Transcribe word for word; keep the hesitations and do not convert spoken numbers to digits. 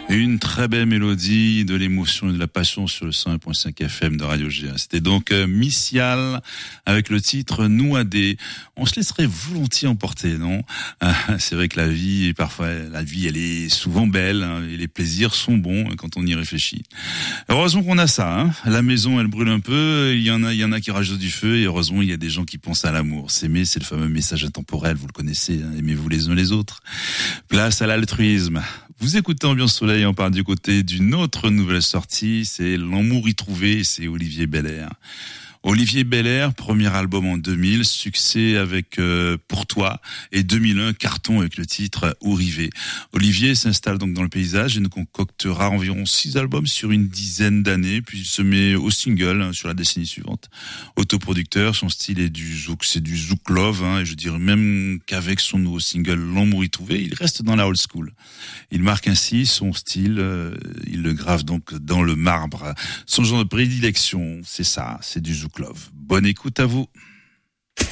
Une très belle mélodie, de l'émotion et de la passion sur le cent un virgule cinq F M de Radio G. C'était donc euh, Missial avec le titre Nouadé. On se laisserait volontiers emporter, non? Ah, c'est vrai que la vie, parfois, la vie, elle est souvent belle, hein, et les plaisirs sont bons quand on y réfléchit. Heureusement qu'on a ça, hein. La maison, elle brûle un peu, il y en a, il y en a qui rajoutent du feu, et heureusement, il y a des gens qui pensent à l'amour. S'aimer, c'est le fameux message intemporel, vous le connaissez, hein. Aimez-vous les uns les autres. Place à l'altruisme. Vous écoutez Ambiance Soleil, on part du côté d'une autre nouvelle sortie, c'est L'amour y trouvé, c'est Olivier Belair. Olivier Belair, premier album en deux mille, succès avec euh, Pour toi, et deux mille un, carton avec le titre Où rêver. Olivier s'installe donc dans le paysage et nous concoctera environ six albums sur une dizaine d'années, puis il se met au single hein, sur la décennie suivante. Autoproducteur, son style est du zouk, c'est du zouk love, hein, et je dirais même qu'avec son nouveau single L'amour y trouvé, il reste dans la old school. Il marque ainsi son style, euh, il le grave donc dans le marbre. Son genre de prédilection, c'est ça, c'est du zouk love. Bonne écoute à vous.